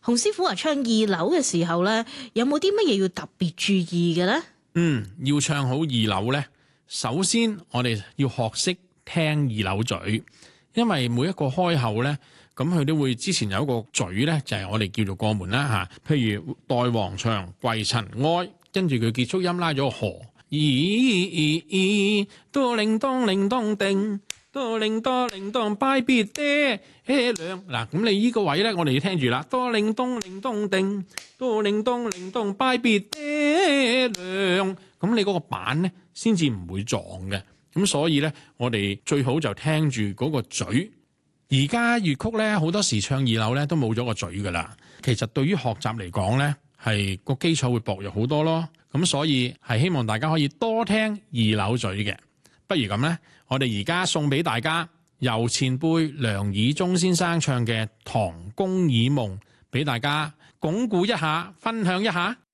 洪師傅唱二樓嘅時候咧，有冇啲乜嘢要特別注意嘅咧？ 要唱好二樓咧，首先我哋要學識聽二樓嘴，因為每一個開口咧，咁佢都會之前有一個嘴咧，就係我哋叫做過門啦嚇。譬如代王唱貴塵埃，跟住佢結束音拉咗個河，多令當令當定。多令當拜別爹娘嗱，咁你呢個位咧，我哋要聽住啦。多令當定，多令當拜別爹娘，咁你嗰個板咧先至唔會撞嘅。咁所以咧，我哋最好就聽住嗰個嘴。而家粵曲咧，好多時唱二樓咧都冇咗個嘴噶啦。其實對於學習嚟講咧，係個基礎會薄弱好多咯。咁所以係希望大家可以多聽二樓嘴嘅。不如咁咧，我哋而家送俾大家由前輩梁以忠先生唱嘅《唐宮耳夢》，俾大家鞏固一下，分享一下。